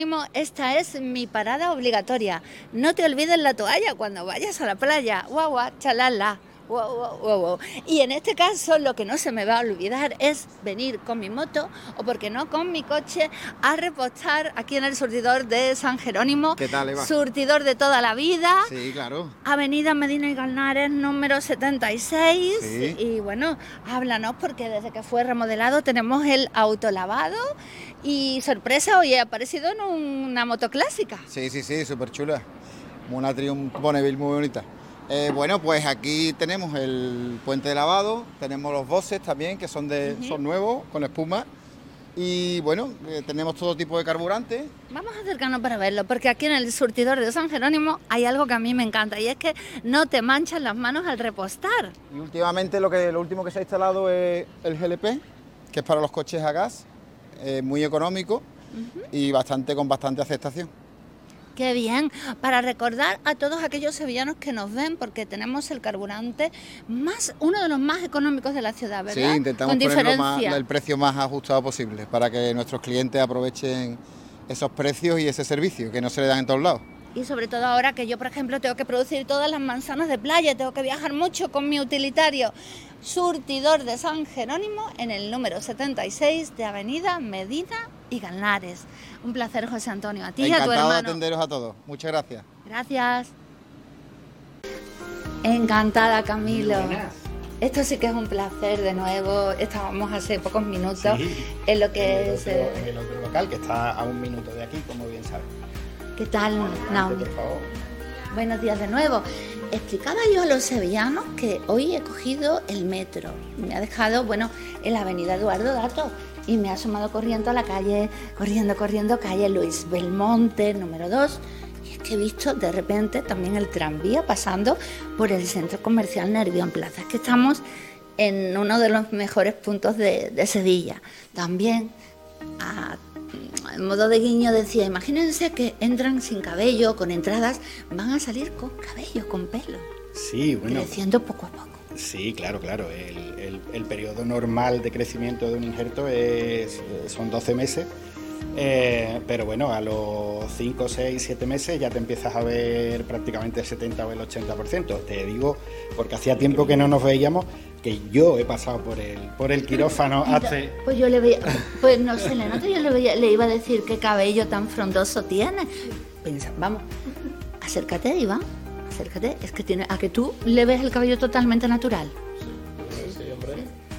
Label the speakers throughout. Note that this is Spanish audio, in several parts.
Speaker 1: Esta es mi parada obligatoria. No te olvides la toalla cuando vayas a la playa. Guau, guau, chalala. Guau, guau, guau, guau. Y en este caso lo que no se me va a olvidar es venir con mi moto o, porque no, con mi coche a repostar aquí en el surtidor de San Jerónimo.
Speaker 2: ¿Qué tal, Eva?
Speaker 1: Surtidor de toda la vida.
Speaker 2: Sí, claro.
Speaker 1: Avenida Medina y Galnares, número 76.
Speaker 2: Sí.
Speaker 1: Y bueno, háblanos, porque desde que fue remodelado tenemos el autolavado. Y sorpresa, hoy he aparecido en una moto clásica.
Speaker 2: Sí, súper chula. Una Triumph Bonneville muy bonita. Bueno, pues aquí tenemos el puente de lavado, tenemos los bosses también, que son nuevos, con espuma. Y bueno, tenemos todo tipo de carburante.
Speaker 1: Vamos a acercarnos para verlo, porque aquí en el surtidor de San Jerónimo hay algo que a mí me encanta, y es que no te manchan las manos al repostar.
Speaker 2: Y últimamente lo último que se ha instalado es el GLP, que es para los coches a gas, muy económico y con bastante aceptación.
Speaker 1: ¡Qué bien! Para recordar a todos aquellos sevillanos que nos ven, porque tenemos el carburante uno de los más económicos de la ciudad, ¿verdad?
Speaker 2: Sí, intentamos ponerlo el precio más ajustado posible para que nuestros clientes aprovechen esos precios y ese servicio que no se le dan en todos lados.
Speaker 1: Y sobre todo ahora que yo, por ejemplo, tengo que producir todas las manzanas de playa, tengo que viajar mucho con mi utilitario. Surtidor de San Jerónimo, en el número 76 de Avenida Medina y Galnares. Un placer, José Antonio, a ti y a tu hermano.
Speaker 2: Encantado de atenderos a todos. Muchas gracias.
Speaker 1: Gracias. Encantada, Camilo.
Speaker 3: Buenas.
Speaker 1: Esto sí que es un placer de nuevo. Estábamos hace pocos minutos en lo que es...
Speaker 3: En el otro local, que está a 1 minuto de aquí, como bien sabes.
Speaker 1: ¿Qué tal, Naum?
Speaker 3: Por favor.
Speaker 1: Buenos días de nuevo. Explicaba yo a los sevillanos que hoy he cogido el metro. Me ha dejado, en la avenida Eduardo Dato, y me ha asomado corriendo a la calle, corriendo, calle Luis Belmonte, número 2. Y es que he visto de repente también el tranvía pasando por el centro comercial Nervión Plaza. Es que estamos en uno de los mejores puntos de Sevilla. También, en modo de guiño, decía, imagínense que entran sin cabello, con entradas, van a salir con cabello, con pelo.
Speaker 3: Sí, bueno.
Speaker 1: Creciendo poco a poco.
Speaker 3: Sí, claro. El periodo normal de crecimiento de un injerto son 12 meses, pero bueno, a los 5, 6, 7 meses ya te empiezas a ver prácticamente el 70 o el 80%. Te digo, porque hacía tiempo que no nos veíamos, que yo he pasado por el quirófano hace...
Speaker 1: Pues yo le veía, pues no se le nota, yo le iba a decir qué cabello tan frondoso tiene. Pensa, vamos, acércate, Iván, acércate, es que tiene, a que tú le ves el cabello totalmente natural.
Speaker 3: Sí, hombre.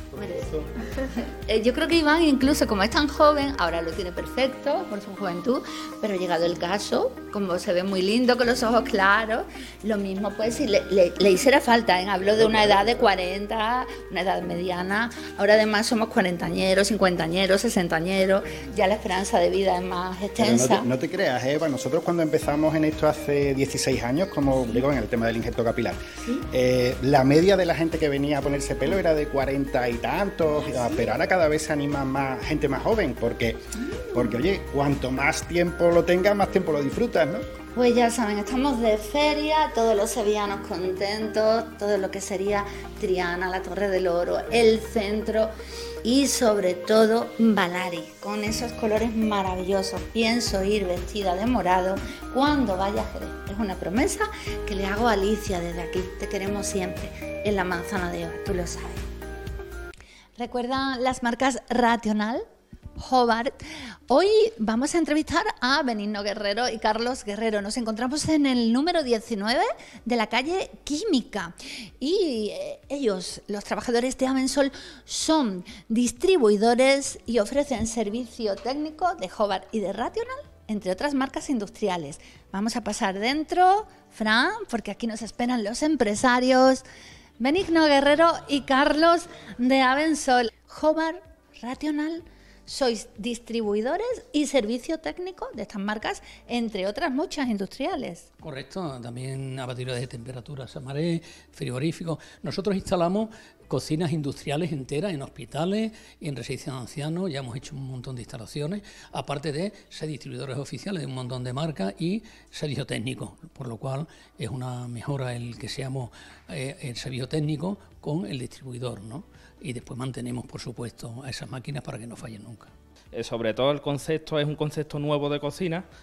Speaker 1: Yo creo que Iván, incluso como es tan joven, ahora lo tiene perfecto por su juventud, pero llegado el caso, como se ve muy lindo con los ojos claros, lo mismo pues si le hiciera falta, ¿eh? Hablo de una edad de 40, una edad mediana, ahora además somos cuarentañeros, cincuentañeros, sesentañeros, ya la esperanza de vida es más extensa.
Speaker 3: No te creas, Eva, nosotros cuando empezamos en esto hace 16 años, como digo, en el tema del injerto capilar, la media de la gente que venía a ponerse pelo era de 40 y tantos, pero ahora cada vez se anima más gente más joven, porque oye, cuanto más tiempo lo tengas, más tiempo lo disfrutas, ¿no?
Speaker 1: Pues ya saben, estamos de feria, todos los sevillanos contentos, todo lo que sería Triana, la Torre del Oro, el centro y sobre todo Balari, con esos colores maravillosos. Pienso ir vestida de morado cuando vaya a Jerez. Es una promesa que le hago a Alicia desde aquí. Te queremos siempre en la Manzana de Oro, tú lo sabes. ¿Recuerdan las marcas Rational? Hobart. Hoy vamos a entrevistar a Benigno Guerrero y Carlos Guerrero. Nos encontramos en el número 19 de la calle Química y ellos, los trabajadores de Avensol, son distribuidores y ofrecen servicio técnico de Hobart y de Rational, entre otras marcas industriales. Vamos a pasar dentro, Fran, porque aquí nos esperan los empresarios. Benigno Guerrero y Carlos de Avensol. Hobart, Rational, sois distribuidores y servicio técnico de estas marcas, entre otras muchas industriales.
Speaker 4: Correcto, también abatidores de temperatura, samaré, frigoríficos. Nosotros instalamos cocinas industriales enteras en hospitales y en residencias de ancianos. Ya hemos hecho un montón de instalaciones, aparte de ser distribuidores oficiales de un montón de marcas y servicio técnico, por lo cual es una mejora el que seamos el servicio técnico con el distribuidor, ¿no? Y después mantenemos, por supuesto, a esas máquinas para que no fallen nunca.
Speaker 5: Sobre todo el concepto es un concepto nuevo de cocina,